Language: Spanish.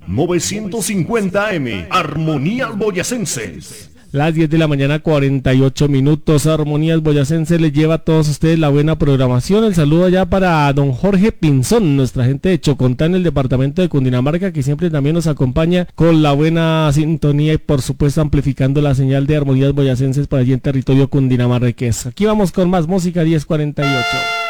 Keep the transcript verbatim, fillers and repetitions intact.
novecientos cincuenta A M, Armonías Boyacenses. Las diez de la mañana, cuarenta y ocho minutos. Armonías Boyacenses les lleva a todos ustedes la buena programación. El saludo allá para don Jorge Pinzón, nuestra gente de Chocontá en el departamento de Cundinamarca, que siempre también nos acompaña con la buena sintonía y por supuesto amplificando la señal de Armonías Boyacenses para allí en territorio cundinamarqués. Aquí vamos con más música, diez cuarenta y ocho.